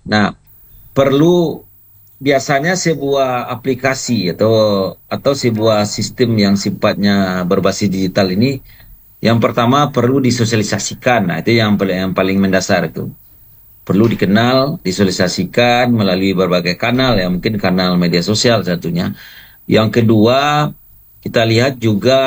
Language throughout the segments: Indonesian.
Nah, perlu biasanya sebuah aplikasi atau sebuah sistem yang sifatnya berbasis digital ini, yang pertama perlu disosialisasikan. Nah, itu yang paling mendasar itu. Perlu dikenal, disosialisasikan melalui berbagai kanal, ya mungkin kanal media sosial satunya. Yang kedua, kita lihat juga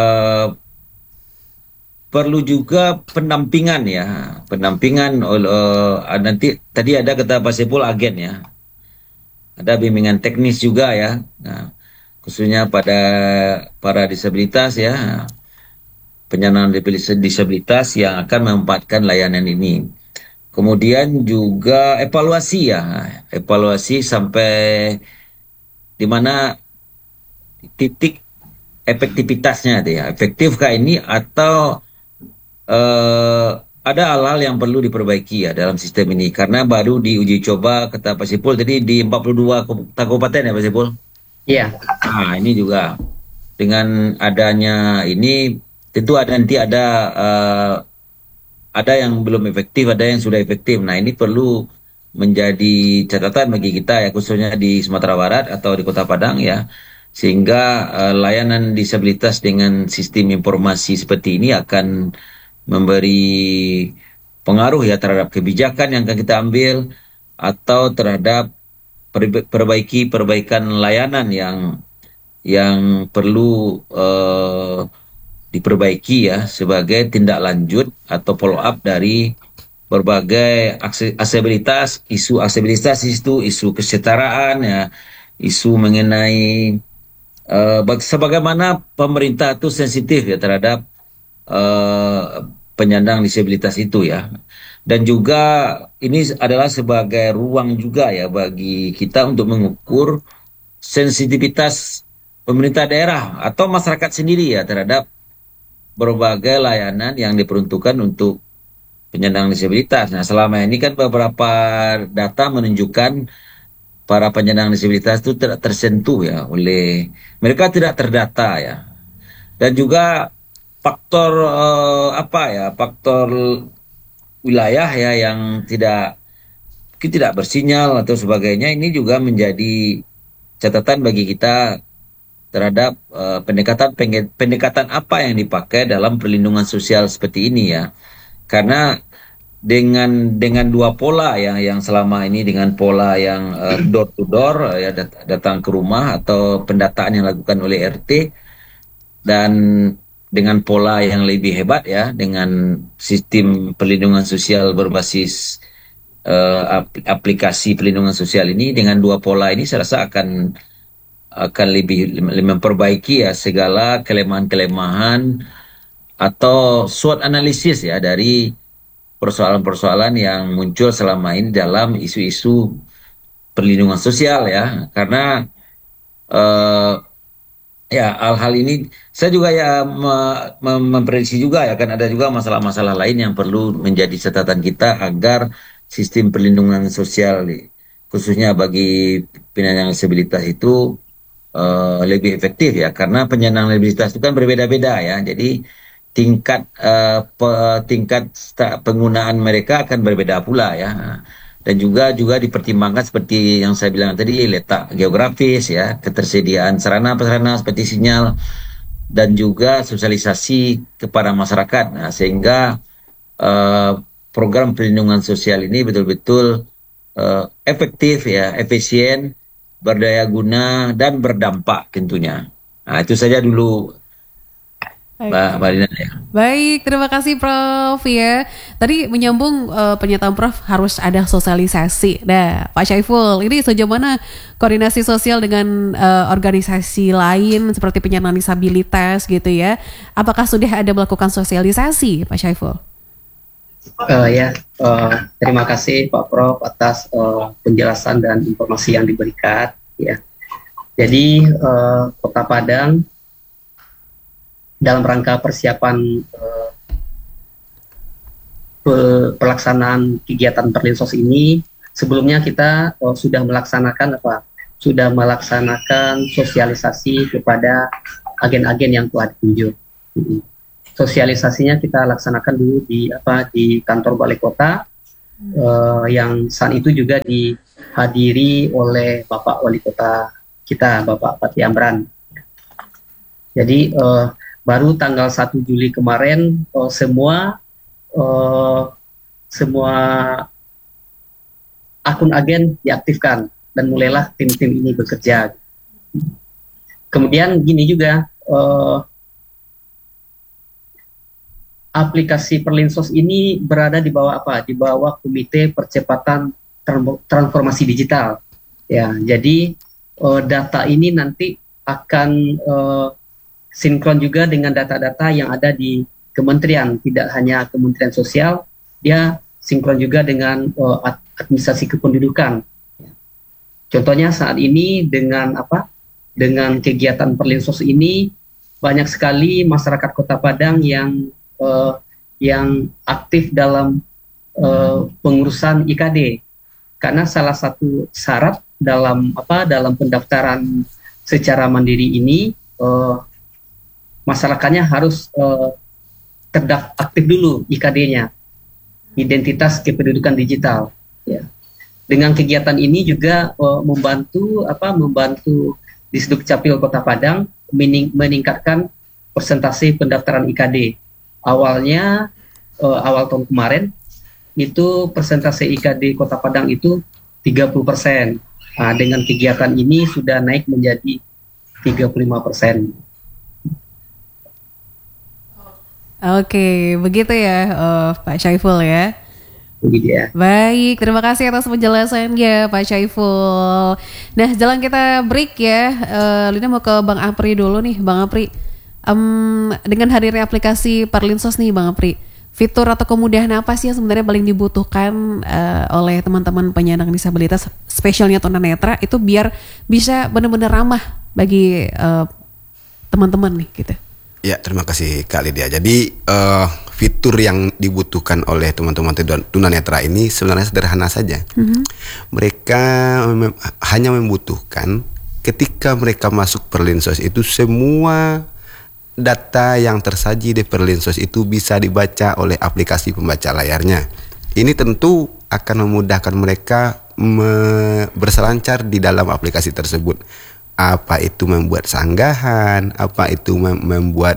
perlu juga pendampingan, ya, pendampingan nanti tadi ada kata Pak Sepul agen, ya, ada bimbingan teknis juga, ya. Nah, khususnya pada para disabilitas, ya, penyandang disabilitas yang akan memanfaatkan layanan ini. Kemudian juga evaluasi, ya, evaluasi sampai di mana titik efektivitasnya itu, ya, efektifkah ini atau ada hal-hal yang perlu diperbaiki, ya, dalam sistem ini karena baru diuji coba kata Pak Sipul tadi di 42 kabupaten, ya Pak Sipul. Iya, Nah, ini juga dengan adanya ini tentu ada yang belum efektif, ada yang sudah efektif. Nah, ini perlu menjadi catatan bagi kita, ya, khususnya di Sumatera Barat atau di Kota Padang, ya, sehingga layanan disabilitas dengan sistem informasi seperti ini akan memberi pengaruh, ya, terhadap kebijakan yang akan kita ambil atau terhadap perbaikan layanan yang perlu diperbaiki, ya, sebagai tindak lanjut atau follow up dari berbagai aksesibilitas, isu aksesibilitas itu, isu kesetaraan, ya, isu mengenai sebagaimana pemerintah itu sensitif, ya, terhadap eh, penyandang disabilitas itu, ya. Dan juga ini adalah sebagai ruang juga, ya, bagi kita untuk mengukur sensitivitas pemerintah daerah atau masyarakat sendiri, ya, terhadap berbagai layanan yang diperuntukkan untuk penyandang disabilitas. Nah, selama ini kan beberapa data menunjukkan para penyandang disabilitas itu tidak tersentuh, ya, oleh mereka, tidak terdata, ya. Dan juga faktor apa, ya, faktor wilayah, ya, yang mungkin tidak bersinyal atau sebagainya, ini juga menjadi catatan bagi kita terhadap pendekatan apa yang dipakai dalam perlindungan sosial seperti ini, ya. Karena dengan dua pola, ya, yang selama ini dengan pola yang door to door, ya, datang ke rumah atau pendataan yang dilakukan oleh RT, dan dengan pola yang lebih hebat, ya, dengan sistem perlindungan sosial berbasis aplikasi perlindungan sosial ini. Dengan dua pola ini saya rasa akan lebih memperbaiki, ya, segala kelemahan-kelemahan atau SWOT analisis, ya, dari persoalan-persoalan yang muncul selama ini dalam isu-isu perlindungan sosial, ya. Karena eh, ya, hal-hal ini saya juga, ya, memprediksi juga, ya, kan ada juga masalah-masalah lain yang perlu menjadi catatan kita agar sistem perlindungan sosial khususnya bagi penyandang disabilitas itu lebih efektif, ya, karena penyandang disabilitas itu kan berbeda-beda, ya. Jadi tingkat penggunaan mereka akan berbeda pula, ya. Dan juga dipertimbangkan seperti yang saya bilang tadi, letak geografis, ya, ketersediaan sarana prasarana seperti sinyal, dan juga sosialisasi kepada masyarakat. Nah, sehingga eh, program perlindungan sosial ini betul-betul efektif, ya, efisien, berdaya guna, dan berdampak tentunya. Nah, itu saja dulu, Mbak Oke. Marina, ya. Baik, terima kasih Prof ya. Tadi menyambung pernyataan Prof harus ada sosialisasi. Nah, Pak Syaiful, ini sejauh mana koordinasi sosial dengan organisasi lain seperti penyandang disabilitas gitu ya? Apakah sudah ada melakukan sosialisasi, Pak Syaiful? Ya, terima kasih Pak Prof atas penjelasan dan informasi yang diberikan. Ya, jadi Kota Padang dalam rangka persiapan pelaksanaan kegiatan Perlinsos ini, sebelumnya kita sudah melaksanakan Sudah melaksanakan sosialisasi kepada agen-agen yang telah ditunjuk. Sosialisasinya kita laksanakan dulu di kantor balai kota, yang saat itu juga dihadiri oleh Bapak Wali Kota kita, Bapak Fatih Amran. Jadi baru tanggal 1 Juli kemarin semua akun agen diaktifkan dan mulailah tim-tim ini bekerja. Kemudian gini juga, aplikasi Perlinsos ini berada di bawah apa? Di bawah Komite Percepatan Transformasi Digital. Ya, jadi data ini nanti akan sinkron juga dengan data-data yang ada di kementerian, tidak hanya Kementerian Sosial, dia sinkron juga dengan administrasi kependudukan. Contohnya saat ini dengan dengan kegiatan Perlinsos ini banyak sekali masyarakat Kota Padang yang aktif dalam pengurusan IKD, karena salah satu syarat dalam pendaftaran secara mandiri ini masyarakatnya harus aktif dulu IKD-nya, identitas kependudukan digital. Ya. Dengan kegiatan ini juga membantu di Disdukcapil Kota Padang meningkatkan persentase pendaftaran IKD. Awalnya awal tahun kemarin itu persentase IKD Kota Padang itu 30%. Nah, dengan kegiatan ini sudah naik menjadi 35%. Oke, begitu ya, Pak Syaiful ya. Begitu ya. Baik, terima kasih atas penjelasannya Pak Syaiful. Nah, jalan kita break ya. Lina mau ke Bang Apri dulu nih, Bang Apri. Dengan hadirnya aplikasi Perlinsos nih Bang Apri, fitur atau kemudahan apa sih yang sebenarnya paling dibutuhkan oleh teman-teman penyandang disabilitas, spesialnya tunanetra, itu biar bisa benar-benar ramah bagi teman-teman nih gitu? Ya, terima kasih Kak Lydia. Jadi fitur yang dibutuhkan oleh teman-teman tunanetra ini sebenarnya sederhana saja. Mereka hanya membutuhkan ketika mereka masuk Perlinsos itu semua data yang tersaji di Perlinsos itu bisa dibaca oleh aplikasi pembaca layarnya. Ini tentu akan memudahkan mereka berselancar di dalam aplikasi tersebut. Apa itu membuat sanggahan, apa itu membuat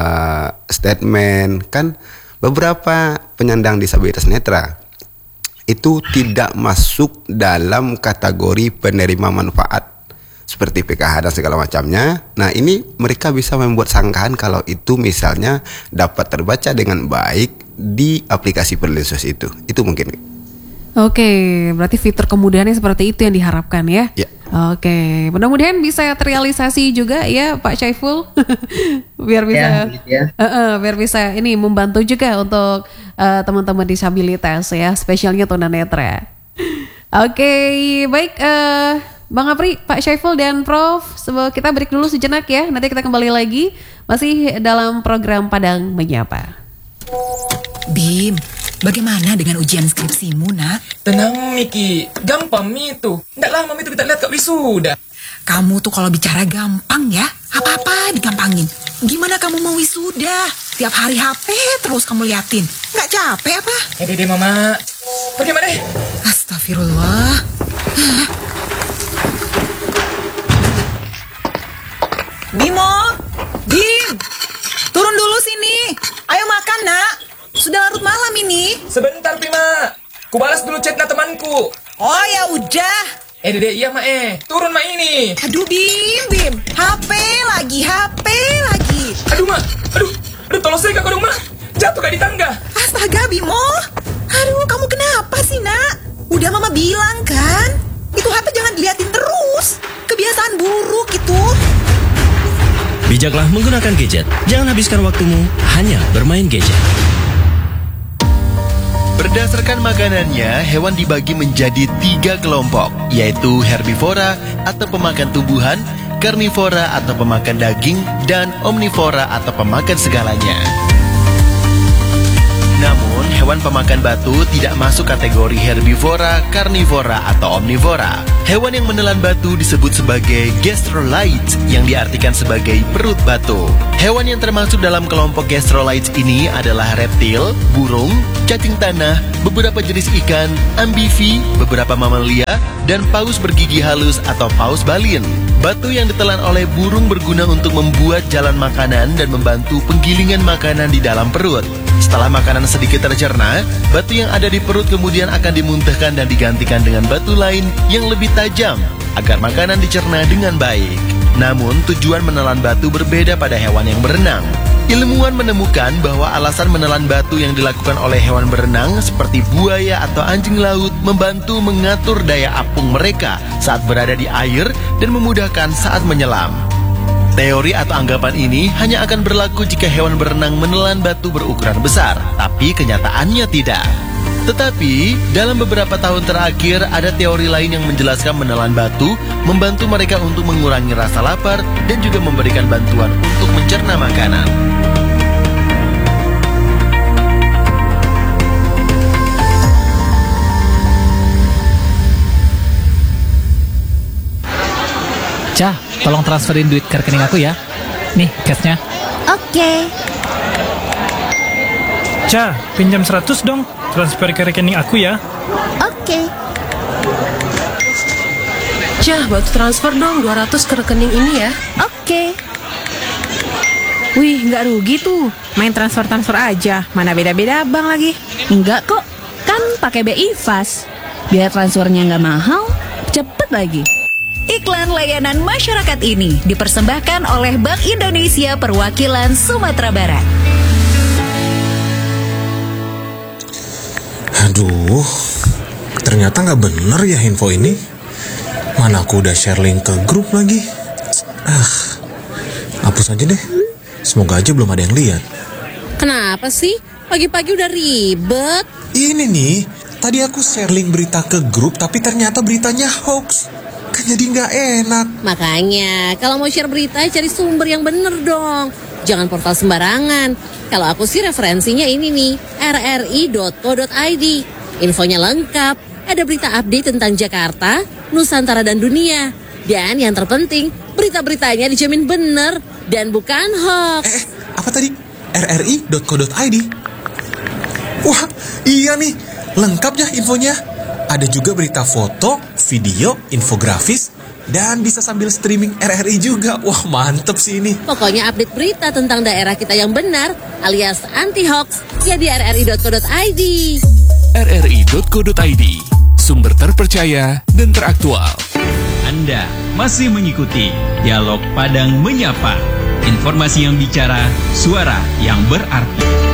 statement. Kan beberapa penyandang disabilitas netra itu tidak masuk dalam kategori penerima manfaat seperti PKH dan segala macamnya. Nah, ini mereka bisa membuat sanggahan kalau itu misalnya dapat terbaca dengan baik di aplikasi Perlinsos itu. Itu mungkin. Oke, berarti fitur kemudahannya seperti itu yang diharapkan ya? Ya. Oke, mudah-mudahan bisa terrealisasi juga ya Pak Syaiful. Biar bisa, biar bisa ini membantu juga untuk teman-teman disabilitas ya, spesialnya tunanetra. Oke, baik Bang Apri, Pak Syaiful dan Prof, kita break dulu sejenak ya. Nanti kita kembali lagi masih dalam program Padang Menyapa. Bim, bagaimana dengan ujian skripsimu, nak? Tenang, Miki. Gampang, Mi itu. Nggak lama itu kita lihat Kak wisuda. Kamu tuh kalau bicara gampang ya, apa-apa digampangin. Gimana kamu mau wisuda? Tiap hari HP terus kamu liatin. Nggak capek apa? Dede, Mama. Bagaimana? Astagfirullah. Bimo, Bim, turun dulu sini. Ayo makan, nak. Sudah larut malam ini. Sebentar, Prima. Ku balas dulu chatnya temanku. Oh ya udah. Dede, iya, Ma. Turun, Ma, ini. Aduh, Bim. HP lagi. Aduh, Ma. Aduh, tolong saya Kak, Ma. Jatuh Kak di tangga. Astaga, Bimo. Aduh, kamu kenapa sih, nak? Udah Mama bilang kan? Itu HP jangan diliatin terus. Kebiasaan buruk itu. Bijaklah menggunakan gadget. Jangan habiskan waktumu hanya bermain gadget. Berdasarkan makanannya, hewan dibagi menjadi 3 kelompok, yaitu herbivora atau pemakan tumbuhan, karnivora atau pemakan daging, dan omnivora atau pemakan segalanya. Namun, hewan pemakan batu tidak masuk kategori herbivora, karnivora, atau omnivora. Hewan yang menelan batu disebut sebagai gastrolites, yang diartikan sebagai perut batu. Hewan yang termasuk dalam kelompok gastrolites ini adalah reptil, burung, cacing tanah, beberapa jenis ikan, amfibi, beberapa mamalia, dan paus bergigi halus atau paus balin. Batu yang ditelan oleh burung berguna untuk membuat jalan makanan dan membantu penggilingan makanan di dalam perut. Setelah makanan sedikit tercerna, batu yang ada di perut kemudian akan dimuntahkan dan digantikan dengan batu lain yang lebih tajam agar makanan dicerna dengan baik. Namun, tujuan menelan batu berbeda pada hewan yang berenang. Ilmuwan menemukan bahwa alasan menelan batu yang dilakukan oleh hewan berenang seperti buaya atau anjing laut membantu mengatur daya apung mereka saat berada di air dan memudahkan saat menyelam. Teori atau anggapan ini hanya akan berlaku jika hewan berenang menelan batu berukuran besar, tapi kenyataannya tidak. Tetapi, dalam beberapa tahun terakhir ada teori lain yang menjelaskan menelan batu membantu mereka untuk mengurangi rasa lapar dan juga memberikan bantuan untuk mencerna makanan. Cah, tolong transferin duit ke rekening aku ya. Nih, cashnya. Oke. Cah, pinjam 100 dong. Transfer ke rekening aku ya. Oke. Cah, bantu transfer dong 200 ke rekening ini ya. Oke. Wih, nggak rugi tuh. Main transfer-transfer aja. Mana beda-beda bank lagi. Enggak kok. Kan pakai BI Fast. Biar transfernya nggak mahal, cepet lagi. Iklan layanan masyarakat ini dipersembahkan oleh Bank Indonesia Perwakilan Sumatera Barat. Aduh, ternyata nggak bener ya info ini. Mana aku udah share link ke grup lagi. Hapus aja deh. Semoga aja belum ada yang lihat. Kenapa sih? Pagi-pagi udah ribet. Ini nih, tadi aku share link berita ke grup tapi ternyata beritanya hoax. Kan jadi nggak enak. Makanya, kalau mau share berita cari sumber yang bener dong. Jangan portal sembarangan. Kalau aku sih referensinya ini nih, rri.co.id. Infonya lengkap, ada berita update tentang Jakarta, Nusantara dan dunia. Dan yang terpenting, berita-beritanya dijamin bener dan bukan hoax. Apa tadi? rri.co.id? Wah, iya nih, lengkap ya infonya. Ada juga berita foto, video, infografis, dan bisa sambil streaming RRI juga. Wah, mantep sih ini. Pokoknya update berita tentang daerah kita yang benar alias anti-hoax ya di rri.co.id. rri.co.id, sumber terpercaya dan teraktual. Anda masih mengikuti Dialog Padang Menyapa. Informasi yang bicara, suara yang berarti.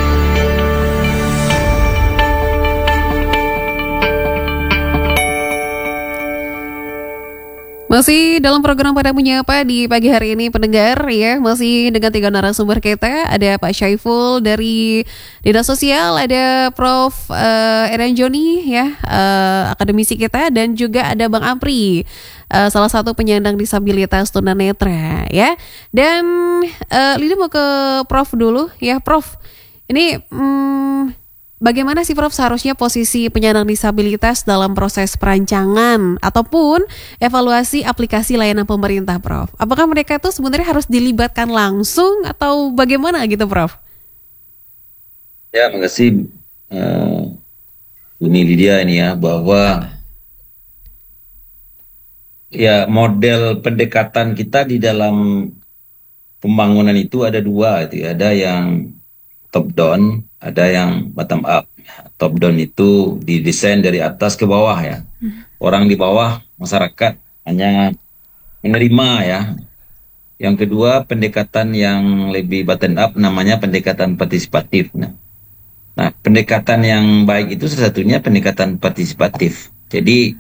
Masih dalam program Padang Menyapa di pagi hari ini pendengar ya, masih dengan 3 narasumber kita. Ada Pak Syaiful dari Dinas Sosial, ada Prof. Eran Joni ya, akademisi kita, dan juga ada Bang Apri, salah satu penyandang disabilitas tunanetra ya. Dan Lili mau ke Prof dulu ya, Prof. Ini bagaimana sih Prof seharusnya posisi penyandang disabilitas dalam proses perancangan ataupun evaluasi aplikasi layanan pemerintah, Prof? Apakah mereka itu sebenarnya harus dilibatkan langsung atau bagaimana gitu, Prof? Ya, makasih Uni Lydia ini ya, bahwa ya model pendekatan kita di dalam pembangunan itu ada dua, itu ada yang top down, ada yang bottom up. Top down itu didesain dari atas ke bawah ya. Orang di bawah, masyarakat hanya menerima ya. Yang kedua, pendekatan yang lebih bottom up namanya pendekatan partisipatif. Nah, pendekatan yang baik itu salah satunya pendekatan partisipatif. Jadi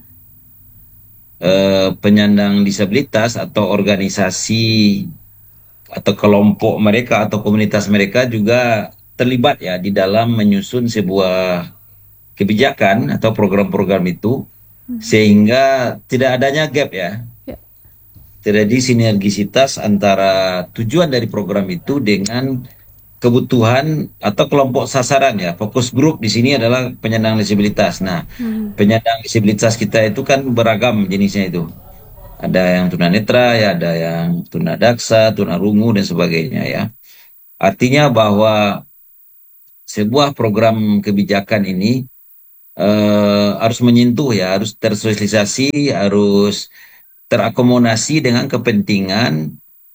penyandang disabilitas atau organisasi atau kelompok mereka atau komunitas mereka juga terlibat ya di dalam menyusun sebuah kebijakan atau program-program itu, sehingga tidak adanya gap ya. Terjadi sinergisitas antara tujuan dari program itu dengan kebutuhan atau kelompok sasaran ya. Fokus grup di sini adalah penyandang disabilitas. Nah, penyandang disabilitas kita itu kan beragam jenisnya itu. Ada yang tunanetra, ya ada yang tunadaksa, tunarungu dan sebagainya ya. Artinya bahwa sebuah program kebijakan ini harus menyentuh ya, harus tersosialisasi, harus terakomodasi dengan kepentingan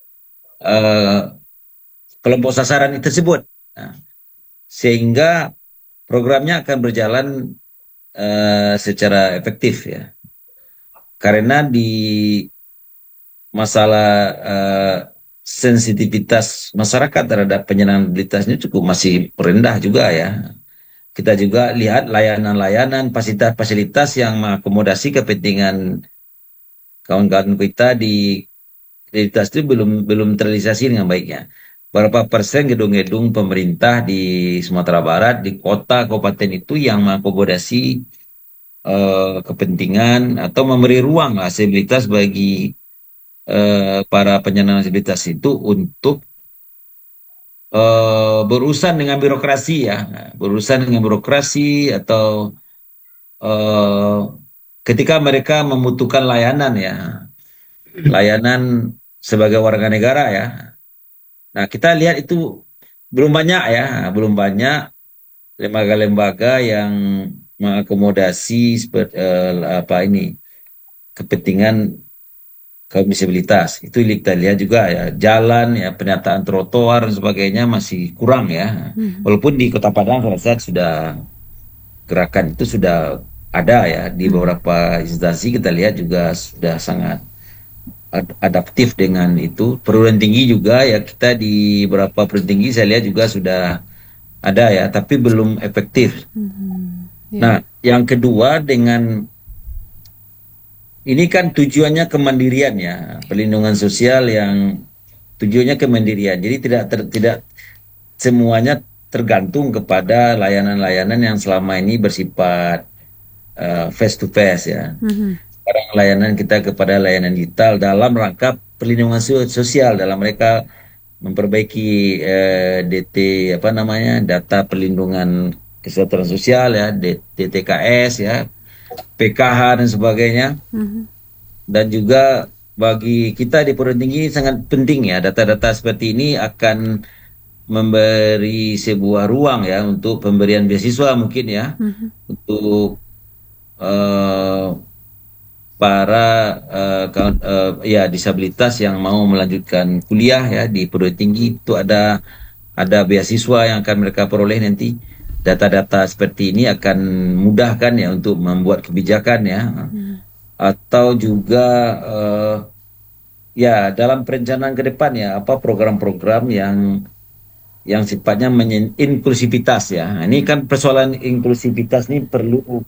kelompok sasaran tersebut. Nah, sehingga programnya akan berjalan secara efektif ya. Karena di masalah sensitivitas masyarakat terhadap penyandang disabilitasnya cukup masih rendah juga ya. Kita juga lihat layanan-layanan, fasilitas-fasilitas yang mengakomodasi kepentingan kawan-kawan kita di disabilitas itu belum terrealisasi dengan baiknya. Berapa persen gedung-gedung pemerintah di Sumatera Barat, di kota, kabupaten itu yang mengakomodasi kepentingan atau memberi ruang aksesibilitas bagi para penyandang disabilitas itu untuk berurusan dengan birokrasi ya, berurusan dengan birokrasi atau ketika mereka membutuhkan layanan ya, layanan sebagai warga negara ya. Nah, kita lihat itu belum banyak ya, belum banyak lembaga-lembaga yang mengakomodasi kepentingan kaum disabilitas. Itu kita lihat juga ya, jalan ya, penataan trotoar dan sebagainya masih kurang ya. Walaupun di Kota Padang saya rasa sudah gerakan itu sudah ada ya, di beberapa instansi kita lihat juga sudah sangat adaptif dengan itu. Perguruan tinggi juga ya, kita di beberapa perguruan tinggi saya lihat juga sudah ada ya, tapi belum efektif. Nah, yang kedua, dengan ini kan tujuannya kemandirian ya, perlindungan sosial yang tujuannya kemandirian. Jadi tidak semuanya tergantung kepada layanan-layanan yang selama ini bersifat face to face ya. Sekarang layanan kita kepada layanan digital dalam rangka perlindungan sosial, dalam mereka memperbaiki data perlindungan kesejahteraan sosial ya, DTKS ya, PKH dan sebagainya. Dan juga bagi kita di perguruan tinggi sangat penting ya, data-data seperti ini akan memberi sebuah ruang ya untuk pemberian beasiswa mungkin ya, untuk para disabilitas yang mau melanjutkan kuliah ya di perguruan tinggi. Itu ada beasiswa yang akan mereka peroleh nanti. Data-data seperti ini akan mudahkan ya untuk membuat kebijakan ya, atau juga ya dalam perencanaan ke depan ya, apa program-program yang sifatnya inklusivitas ya. Nah, ini kan persoalan inklusivitas ini perlu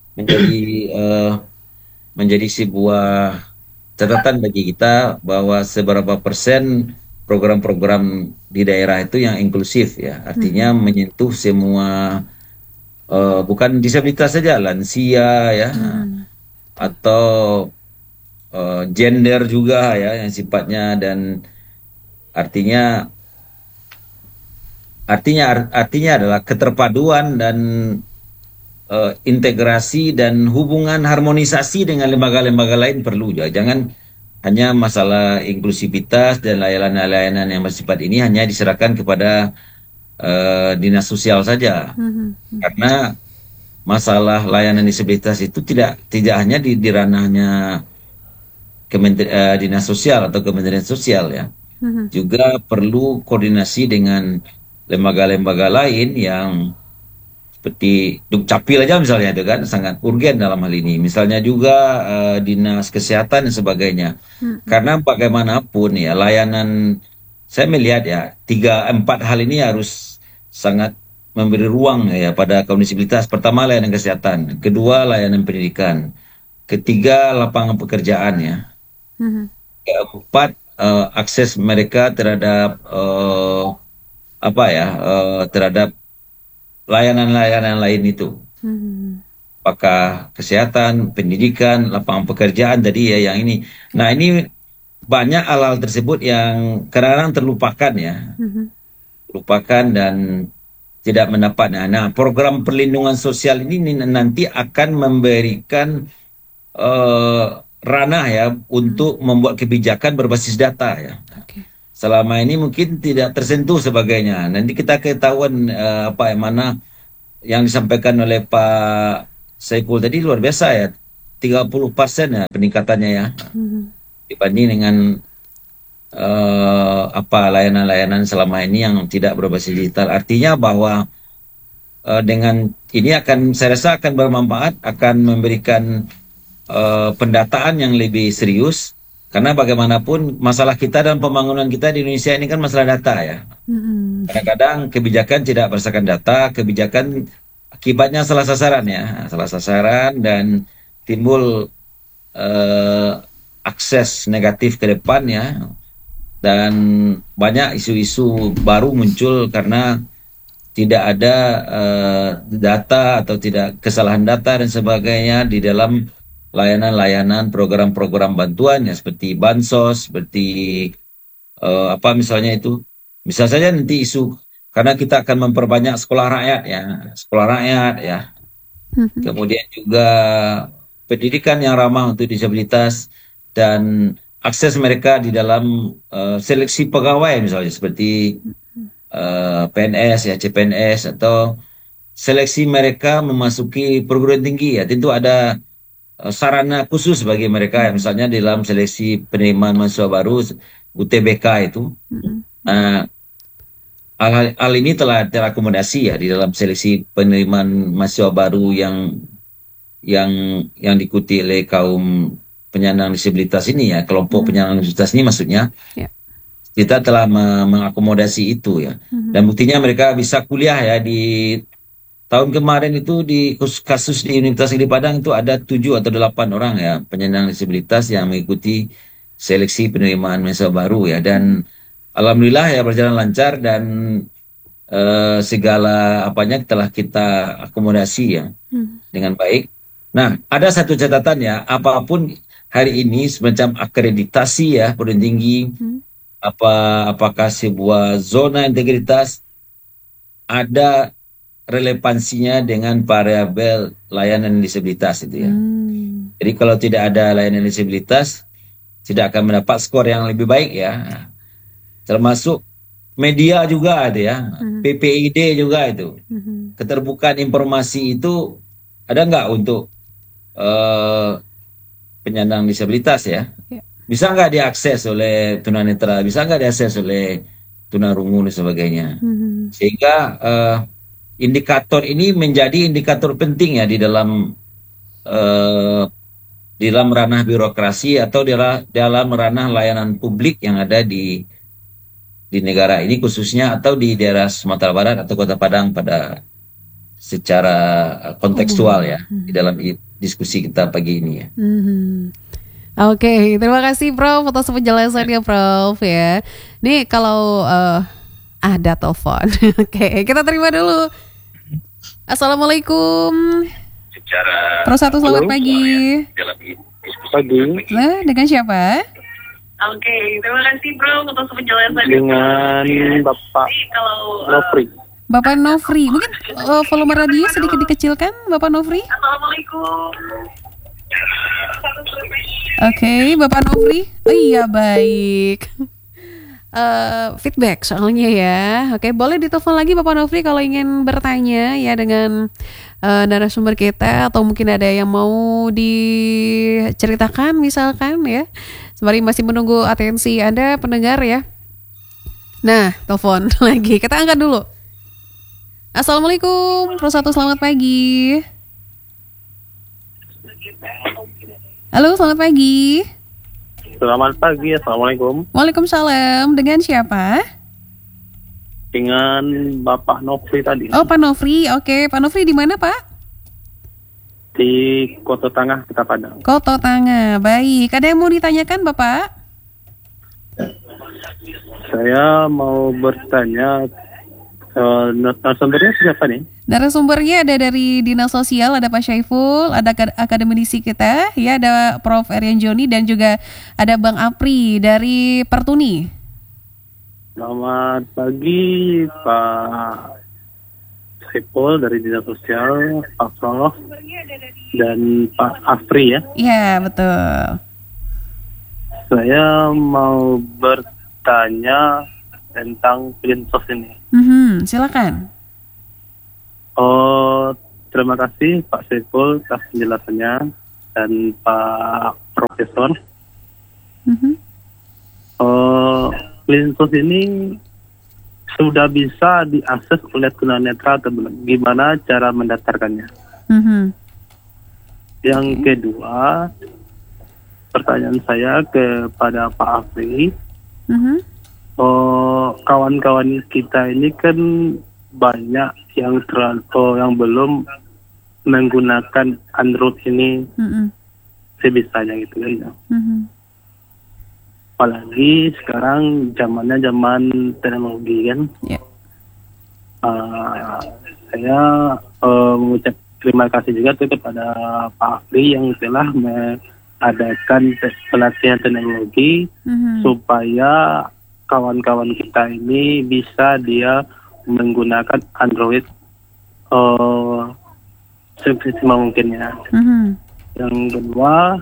menjadi sebuah catatan bagi kita, bahwa seberapa persen program-program di daerah itu yang inklusif ya, artinya menyentuh semua, bukan disabilitas saja, lansia ya, atau gender juga ya, yang sifatnya, dan artinya adalah keterpaduan dan integrasi dan hubungan harmonisasi dengan lembaga-lembaga lain perlu ya. Jangan hanya masalah inklusivitas dan layanan-layanan yang bersifat ini hanya diserahkan kepada dinas sosial saja. Karena masalah layanan disabilitas itu tidak hanya di ranahnya dinas sosial atau Kementerian Sosial ya. Juga perlu koordinasi dengan lembaga-lembaga lain yang seperti Dukcapil aja misalnya, itu kan sangat urgen dalam hal ini. Misalnya juga dinas kesehatan dan sebagainya. Karena bagaimanapun ya, layanan, saya melihat ya 3-4 hal ini harus sangat memberi ruang ya pada kaum disabilitas. Pertama, layanan kesehatan. Kedua, layanan pendidikan. Ketiga, lapangan pekerjaan ya. Keempat, akses mereka terhadap terhadap layanan-layanan lain itu. Apakah kesehatan, pendidikan, lapangan pekerjaan tadi ya, yang ini. Nah, ini banyak hal-hal tersebut yang kadang-kadang terlupakan ya. lupakan dan tidak mendapat. Nah, program perlindungan sosial ini nanti akan memberikan ranah ya untuk membuat kebijakan berbasis data ya. Selama ini mungkin tidak tersentuh sebagainya. Nanti kita ketahuan apa yang mana yang disampaikan oleh Pak Saiful tadi luar biasa ya. 30% ya peningkatannya ya. Dibanding dengan layanan-layanan selama ini yang tidak berbasis digital. Artinya bahwa dengan ini saya rasa akan bermanfaat, akan memberikan pendataan yang lebih serius, karena bagaimanapun masalah kita dan pembangunan kita di Indonesia ini kan masalah data ya. Kadang-kadang kebijakan tidak berdasarkan data, kebijakan akibatnya salah sasaran ya, salah sasaran dan timbul akses negatif ke depan ya, dan banyak isu-isu baru muncul karena tidak ada data atau tidak kesalahan data dan sebagainya di dalam layanan-layanan program-program bantuan ya, seperti bansos, seperti misalnya itu. Bisa saja nanti isu karena kita akan memperbanyak sekolah rakyat ya. Kemudian juga pendidikan yang ramah untuk disabilitas dan akses mereka di dalam seleksi pegawai misalnya seperti PNS ya, CPNS, atau seleksi mereka memasuki perguruan tinggi ya, tentu ada sarana khusus bagi mereka, misalnya di dalam seleksi penerimaan mahasiswa baru UTBK itu. Hal ini telah terakomodasi ya di dalam seleksi penerimaan mahasiswa baru yang diikuti oleh kaum penyandang disabilitas ini ya, kelompok penyandang disabilitas ini maksudnya. Kita telah mengakomodasi itu ya. Dan buktinya mereka bisa kuliah ya. Di tahun kemarin itu di kasus di Universitas Negeri Padang itu ada 7 atau 8 orang ya penyandang disabilitas yang mengikuti seleksi penerimaan mahasiswa baru ya, dan alhamdulillah ya berjalan lancar dan segala apanya telah kita akomodasi ya dengan baik. Nah, ada satu catatan ya, apapun hari ini semacam akreditasi ya perguruan tinggi, apakah sebuah zona integritas ada relevansinya dengan variabel layanan disabilitas itu ya. Jadi kalau tidak ada layanan disabilitas, tidak akan mendapat skor yang lebih baik ya. Termasuk media juga ada ya, PPID juga itu. Keterbukaan informasi itu ada nggak untuk penyandang disabilitas ya? Bisa nggak diakses oleh tunanetra, bisa nggak diakses oleh tunarungu dan sebagainya. Sehingga indikator ini menjadi indikator penting ya di dalam ranah birokrasi atau dalam ranah layanan publik yang ada di negara ini khususnya, atau di daerah Sumatera Barat atau Kota Padang pada secara kontekstual ya di dalam diskusi kita pagi ini ya. Oke, terima kasih Prof atas penjelasannya Prof ya. Nih kalau ada telepon, oke kita terima dulu. Assalamualaikum. Prof 1, selamat pagi. Pagi. Nah, dengan siapa? Oke, terima kasih Bro atas penjelasannya. Dengan Bapak Nofri. Bapak Nofri, mungkin volume radio sedikit dikecilkan, Bapak Nofri. Assalamualaikum. Oke, Bapak Nofri. Oh iya, baik. Feedback soalnya ya. Oke, boleh ditelepon lagi Bapak Nofri kalau ingin bertanya ya dengan narasumber kita, atau mungkin ada yang mau diceritakan misalkan ya. Sembari masih menunggu atensi Anda pendengar ya. Nah, telepon lagi. Kita angkat dulu. Assalamualaikum, Pro 1, selamat pagi. Halo, selamat pagi. Selamat pagi, Assalamualaikum. Waalaikumsalam, dengan siapa? Dengan Bapak Nofri tadi. Oh, Pak Nofri, oke. Pak Nofri di mana Pak? Di Kota Tangah, Kota Padang. Kota Tangah, baik. Ada yang mau ditanyakan Bapak? Saya mau bertanya, narasumbernya siapa nih? Narasumbernya ada dari Dinas Sosial, ada Pak Syaiful, ada akademisi kita, ya ada Prof. Erian Joni, dan juga ada Bang Apri dari Pertuni. Selamat pagi Pak Saiful dari Dinas Sosial, Pak Prof, dan Pak Afri ya. Iya, betul. Saya mau bertanya tentang Plinsos ini. Silakan. Terima kasih Pak Saiful atas penjelasannya dan Pak Profesor. Plinsos ini sudah bisa diakses oleh tunanetra atau belum? Gimana cara mendaftarkannya? Yang kedua, pertanyaan saya kepada Pak Afri. Kawan-kawan kita ini kan banyak yang belum menggunakan Android ini sebisanya gitu kan. Apalagi sekarang zamannya zaman teknologi kan. Saya mengucap terima kasih juga kepada Pak Afri yang telah mengadakan pelatihan teknologi supaya kawan-kawan kita ini bisa dia menggunakan Android semaksimal mungkinnya. Yang kedua,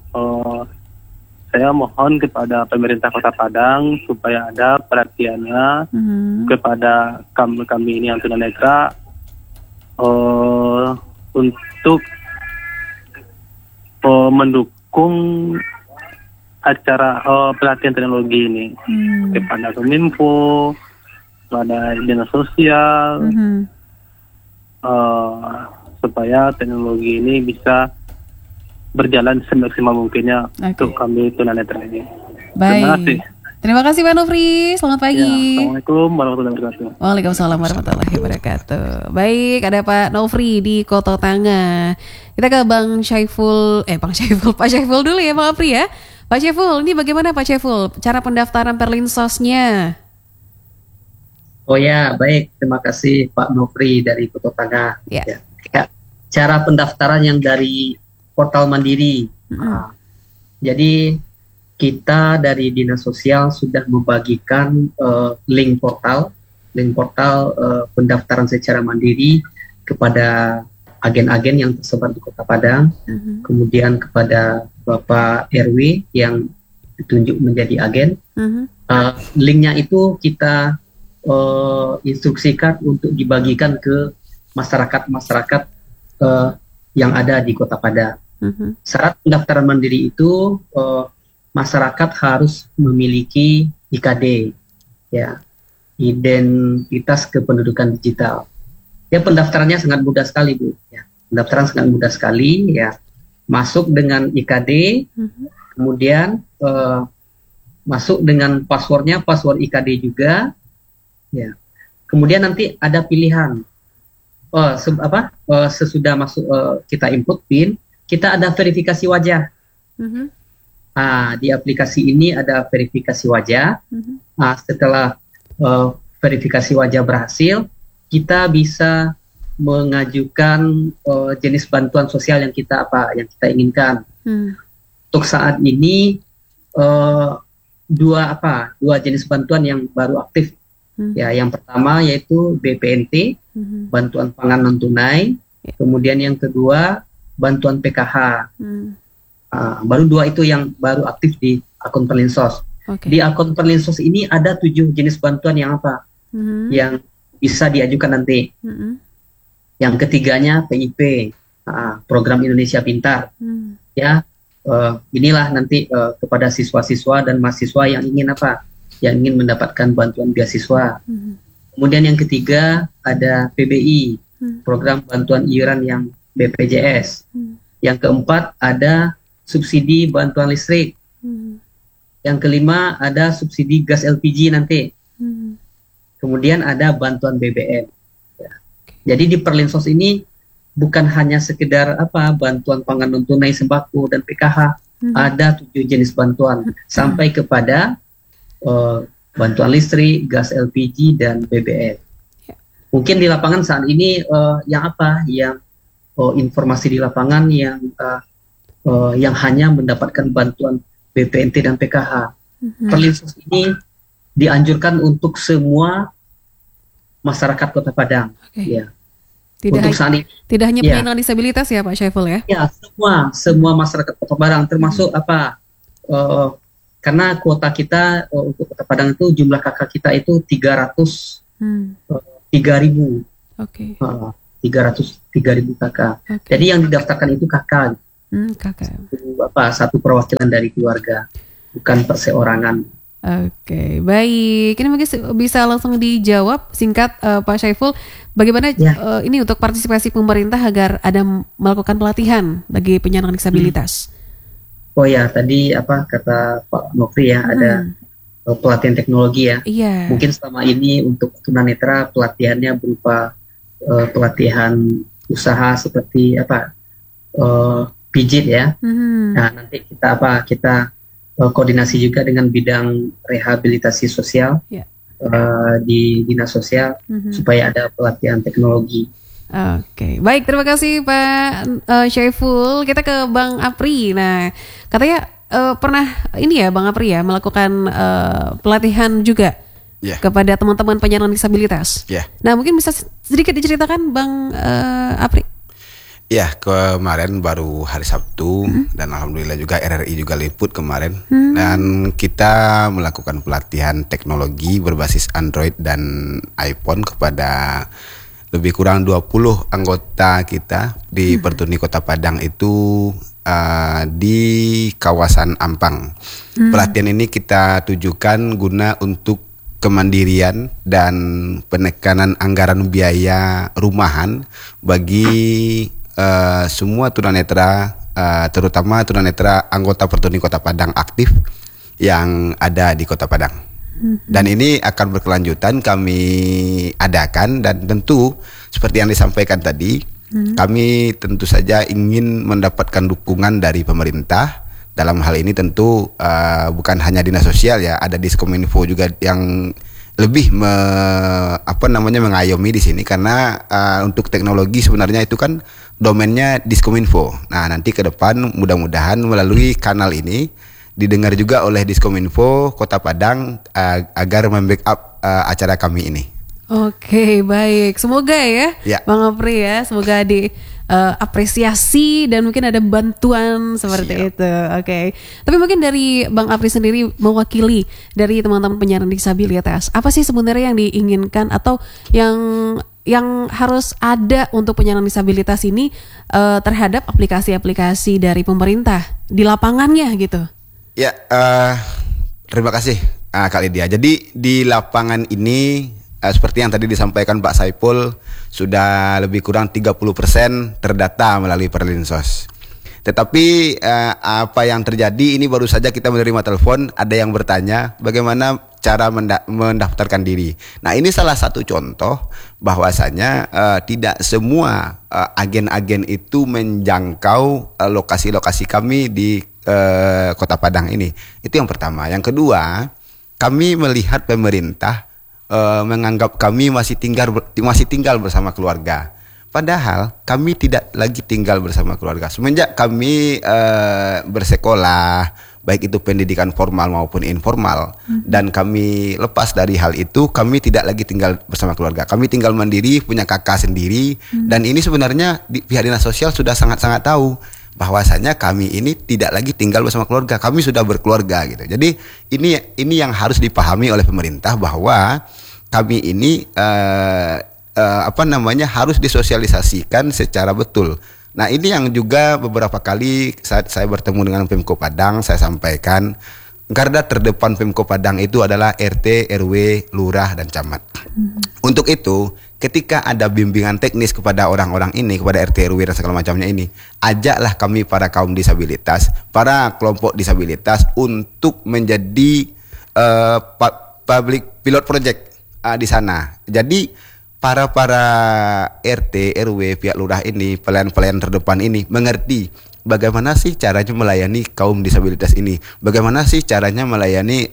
saya mohon kepada pemerintah Kota Padang supaya ada perhatiannya kepada kami ini yang tunanetra untuk mendukung acara pelatihan teknologi ini kepada Kominfo, kepada Dinas Sosial, supaya teknologi ini bisa berjalan semaksimal mungkinnya untuk kami tunanetra ini. Terima kasih. Terima kasih Pak Nofri, selamat pagi. Assalamualaikum warahmatullahi wabarakatuh. Waalaikumsalam warahmatullahi wabarakatuh. Baik, ada Pak Nofri di Kota Tangah. Kita ke Pak Syaiful dulu ya Pak Afri ya. Pak Syaiful, ini bagaimana Pak Syaiful cara pendaftaran Perlinsosnya? Oh ya, baik. Terima kasih Pak Nofri dari Kota Tangah. Ya. Cara pendaftaran yang dari portal Mandiri. Jadi kita dari Dinas Sosial sudah membagikan link portal pendaftaran secara mandiri kepada agen-agen yang tersebar di Kota Padang, kemudian kepada Bapak RW yang ditunjuk menjadi agen. Linknya itu kita instruksikan untuk dibagikan ke masyarakat yang ada di Kota Padang. Syarat pendaftaran mandiri itu masyarakat harus memiliki IKD, ya, identitas kependudukan digital. Ya, pendaftarannya sangat mudah sekali Bu. Ya, pendaftaran sangat mudah sekali. Ya, masuk dengan IKD, kemudian masuk dengan passwordnya, password IKD juga. Ya, kemudian nanti ada pilihan. Sesudah masuk kita input PIN, kita ada verifikasi wajah. Di aplikasi ini ada verifikasi wajah. Setelah verifikasi wajah berhasil, kita bisa mengajukan jenis bantuan sosial yang kita inginkan. Untuk saat ini dua jenis bantuan yang baru aktif. Ya, yang pertama yaitu BPNT, bantuan pangan non tunai. Kemudian yang kedua bantuan PKH. Baru dua itu yang baru aktif di akun Perlinsos. Di akun Perlinsos ini ada 7 jenis bantuan yang yang bisa diajukan nanti. Yang ketiganya PIP, Program Indonesia Pintar. Ya, inilah nanti kepada siswa-siswa dan mahasiswa yang ingin yang ingin mendapatkan bantuan beasiswa. Kemudian yang ketiga ada PBI, Program Bantuan Iuran yang BPJS. Yang keempat ada subsidi bantuan listrik. Yang kelima ada subsidi gas LPG nanti. Kemudian ada bantuan BBM. Ya. Jadi di Perlinsos ini bukan hanya sekedar bantuan pangan non tunai, sembako dan PKH. Ada 7 jenis bantuan sampai kepada bantuan listrik, gas LPG dan BBM. Mungkin di lapangan saat ini informasi di lapangan yang hanya mendapatkan bantuan BPNT dan PKH. Perlinsos ini dianjurkan untuk semua masyarakat Kota Padang. Ya. Tidak hanya penyandang disabilitas ya Pak Syaiful ya? Ya, semua masyarakat Kota Padang, termasuk karena kuota kita untuk Kota Padang itu jumlah kakak kita itu 3.000. Oke. 3.000 kakak. Jadi yang didaftarkan itu kakak. Kakak. Satu perwakilan dari keluarga, bukan perseorangan. Oke, baik. Ini mungkin bisa langsung dijawab singkat Pak Syaiful. Bagaimana ini untuk partisipasi pemerintah agar ada melakukan pelatihan bagi penyandang disabilitas? Oh ya, tadi kata Pak Nofri ya, ada pelatihan teknologi ya. Iya. Mungkin selama ini untuk tunanetra pelatihannya berupa pelatihan usaha seperti pijit ya. Nah, nanti kita koordinasi juga dengan bidang rehabilitasi sosial di dinas sosial supaya ada pelatihan teknologi. Oke, baik, terima kasih Pak Syaiful. Kita ke Bang Apri. Nah, katanya pernah ini ya Bang Apri ya melakukan pelatihan juga kepada teman-teman penyandang disabilitas. Nah, mungkin bisa sedikit diceritakan Bang Apri. Ya, kemarin baru hari Sabtu dan alhamdulillah juga RRI juga liput kemarin dan kita melakukan pelatihan teknologi berbasis Android dan iPhone kepada lebih kurang 20 anggota kita di Pertuni Kota Padang itu di kawasan Ampang. Pelatihan ini kita tujukan guna untuk kemandirian dan penekanan anggaran biaya rumahan bagi semua tunanetra, terutama tunanetra anggota Pertuni Kota Padang aktif yang ada di Kota Padang. Dan ini akan berkelanjutan kami adakan dan tentu seperti yang disampaikan tadi, kami tentu saja ingin mendapatkan dukungan dari pemerintah. Dalam hal ini tentu bukan hanya dinas sosial ya, ada Diskominfo juga yang lebih mengayomi di sini karena untuk teknologi sebenarnya itu kan domainnya Diskominfo. Nah, nanti ke depan mudah-mudahan melalui kanal ini didengar juga oleh Diskominfo Kota Padang agar membackup acara kami ini. Oke, baik. Semoga ya Bang Apri ya, semoga apresiasi dan mungkin ada bantuan seperti itu. Oke. Tapi mungkin dari Bang Apri sendiri mewakili dari teman-teman penyandang disabilitas, apa sih sebenarnya yang diinginkan atau yang harus ada untuk penyandang disabilitas ini terhadap aplikasi-aplikasi dari pemerintah di lapangannya gitu? Ya, terima kasih Kak Lydia. Jadi di lapangan ini seperti yang tadi disampaikan Pak Saiful, sudah lebih kurang 30% terdata melalui Perlinsos. Tetapi apa yang terjadi ini baru saja kita menerima telepon, ada yang bertanya bagaimana cara mendaftarkan diri. Nah, ini salah satu contoh bahwasanya tidak semua agen-agen itu menjangkau lokasi-lokasi kami di Kota Padang ini. Itu yang pertama. Yang kedua, kami melihat pemerintah menganggap kami masih tinggal bersama keluarga. Padahal kami tidak lagi tinggal bersama keluarga. Semenjak kami bersekolah, baik itu pendidikan formal maupun informal, dan kami lepas dari hal itu, kami tidak lagi tinggal bersama keluarga. Kami tinggal mandiri, punya kakak sendiri, dan ini sebenarnya pihak dinas sosial sudah sangat-sangat tahu bahwasanya kami ini tidak lagi tinggal bersama keluarga, kami sudah berkeluarga gitu. Jadi ini yang harus dipahami oleh pemerintah bahwa kami ini harus disosialisasikan secara betul. Nah, ini yang juga beberapa kali saat saya bertemu dengan Pemko Padang, saya sampaikan garda terdepan Pemko Padang itu adalah RT, RW, lurah, dan camat. Untuk itu, ketika ada bimbingan teknis kepada orang-orang ini, kepada RT, RW, dan segala macamnya ini, ajaklah kami para kaum disabilitas, para kelompok disabilitas untuk menjadi public pilot project di sana. Jadi para RT, RW, pihak lurah ini, pelayan-pelayan terdepan ini mengerti bagaimana sih caranya melayani kaum disabilitas ini, bagaimana sih caranya melayani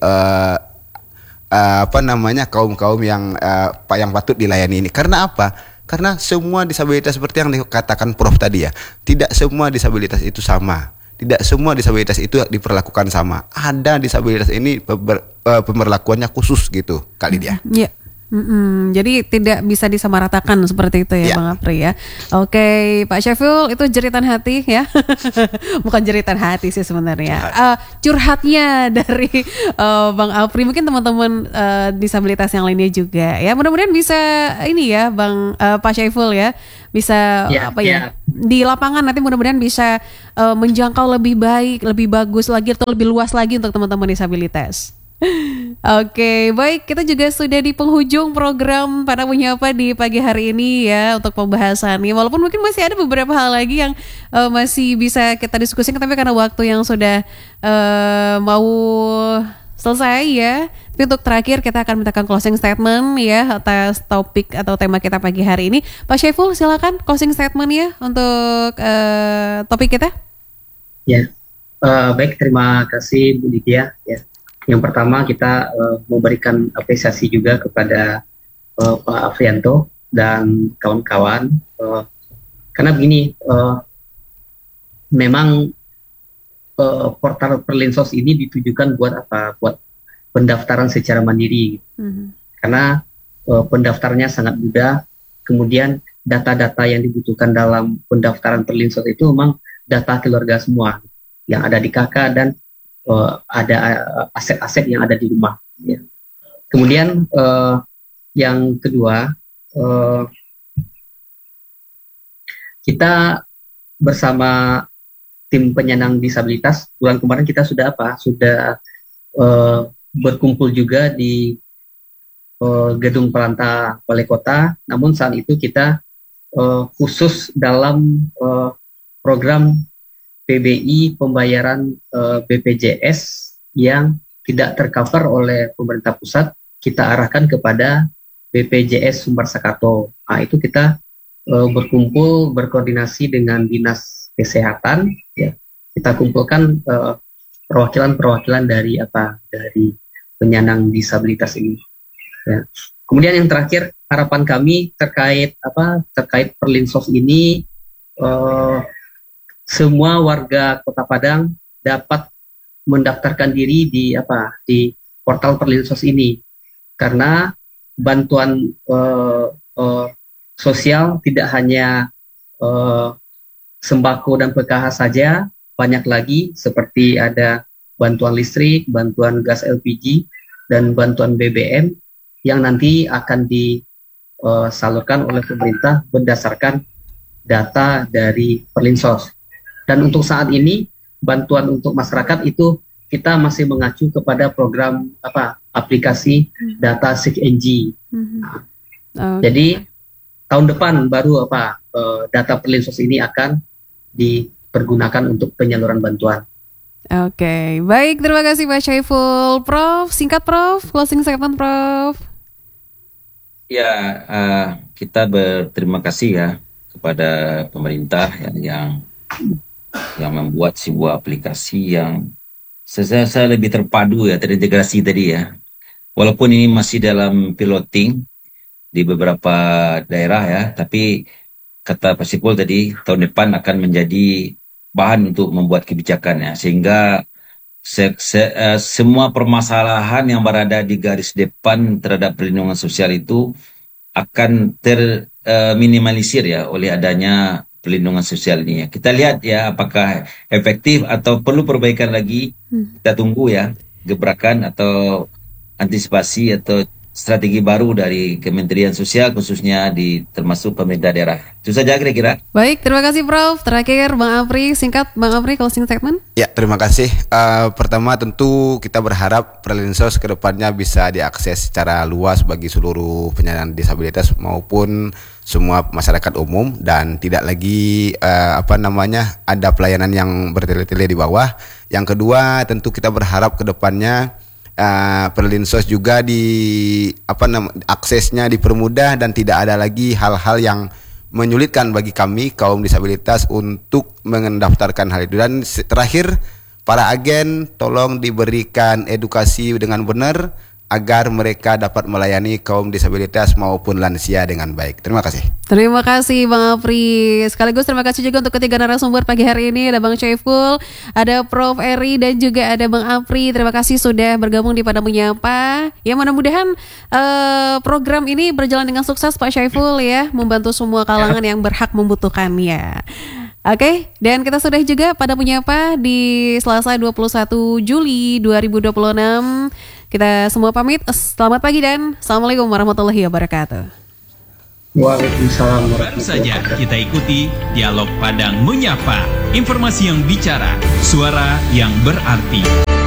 kaum-kaum yang patut dilayani ini. Karena apa? Karena semua disabilitas seperti yang dikatakan Prof tadi ya, tidak semua disabilitas itu sama. tidak semua disabilitas itu diperlakukan sama. Ada disabilitas ini pemberlakuannya khusus gitu, Kak Lydia. Iya. Jadi tidak bisa disamaratakan seperti itu ya, Bang Apri ya. Oke, Pak Syaiful, itu jeritan hati ya. Bukan jeritan hati sih sebenarnya. Curhatnya dari Bang Apri, mungkin teman-teman disabilitas yang lainnya juga ya. Mudah-mudahan bisa ini ya, Bang Pak Syaiful ya, bisa di lapangan nanti mudah-mudahan bisa menjangkau lebih baik, lebih bagus lagi atau lebih luas lagi untuk teman-teman disabilitas. Oke, baik, kita juga sudah di penghujung program Pada Menyapa di pagi hari ini ya untuk pembahasannya. Walaupun mungkin masih ada beberapa hal lagi yang masih bisa kita diskusikan, tapi karena waktu yang sudah mau selesai ya. Tapi untuk terakhir kita akan mintakan closing statement ya atas topik atau tema kita pagi hari ini. Pak Syaiful, silakan closing statement ya untuk topik kita. Ya, baik, terima kasih Bu Lydia ya. Yang pertama kita memberikan apresiasi juga kepada Pak Afrianto dan kawan-kawan karena begini, memang portal Perlinsos ini ditujukan buat apa? Buat pendaftaran secara mandiri. Karena pendaftarnya sangat mudah. Kemudian data-data yang dibutuhkan dalam pendaftaran Perlinsos itu memang data keluarga semua yang ada di KK dan ada aset-aset yang ada di rumah. Ya. Kemudian yang kedua, kita bersama tim penyandang disabilitas bulan kemarin kita sudah berkumpul juga di gedung Peranta Balai Kota. Namun saat itu kita khusus dalam program PBI pembayaran BPJS yang tidak tercover oleh pemerintah pusat, kita arahkan kepada BPJS Sumber Sakato. Nah, itu kita berkumpul berkoordinasi dengan Dinas Kesehatan, ya. Kita kumpulkan perwakilan-perwakilan dari penyandang disabilitas ini. Ya. Kemudian yang terakhir, harapan kami terkait Perlinsos ini, semua warga Kota Padang dapat mendaftarkan diri di portal Perlinsos ini, karena bantuan sosial tidak hanya sembako dan PKH saja, banyak lagi seperti ada bantuan listrik, bantuan gas LPG, dan bantuan BBM yang nanti akan disalurkan oleh pemerintah berdasarkan data dari Perlinsos. Dan untuk saat ini bantuan untuk masyarakat itu kita masih mengacu kepada program aplikasi data SIG-NG. Jadi tahun depan baru data Perlinsos ini akan dipergunakan untuk penyaluran bantuan. Oke, baik, terima kasih Pak Syaiful. Prof, singkat Prof, closing statement Prof. Ya, kita berterima kasih ya kepada pemerintah yang membuat sebuah aplikasi yang saya lebih terpadu ya, terintegrasi tadi ya. Walaupun ini masih dalam piloting di beberapa daerah ya, tapi kata Pak Syaiful tadi tahun depan akan menjadi bahan untuk membuat kebijakannya, sehingga semua permasalahan yang berada di garis depan terhadap perlindungan sosial itu akan terminimalisir ya oleh adanya perlindungan sosial ini ya. Kita lihat ya apakah efektif atau perlu perbaikan lagi. Kita tunggu ya gebrakan atau antisipasi atau strategi baru dari Kementerian Sosial khususnya termasuk pemerintah daerah. Itu saja kira-kira. Baik, terima kasih Prof. Terakhir Bang Apri, singkat Bang Apri closing statement. Ya, terima kasih. Pertama tentu kita berharap Perlinsos ke depannya bisa diakses secara luas bagi seluruh penyandang disabilitas maupun semua masyarakat umum dan tidak lagi ada pelayanan yang bertele-tele di bawah. Yang kedua tentu kita berharap ke depannya Perlinsos juga aksesnya dipermudah dan tidak ada lagi hal-hal yang menyulitkan bagi kami kaum disabilitas untuk mendaftarkan hal itu. Dan terakhir, para agen tolong diberikan edukasi dengan benar agar mereka dapat melayani kaum disabilitas maupun lansia dengan baik. Terima kasih. Terima kasih Bang Apri. Sekaligus terima kasih juga untuk ketiga narasumber pagi hari ini. Ada Bang Syaiful, ada Prof. Eri, dan juga ada Bang Apri. Terima kasih sudah bergabung di Pada Menyapa. Ya, mudah-mudahan program ini berjalan dengan sukses Pak Syaiful ya, membantu semua kalangan yang berhak membutuhkannya. Oke, dan kita sudah juga Pada Menyapa di Selasa 21 Juli 2026. Kita semua pamit. Selamat pagi dan Assalamualaikum warahmatullahi wabarakatuh. Waalaikumsalam. Baru saja kita ikuti Dialog Padang Menyapa. Informasi yang bicara, suara yang berarti.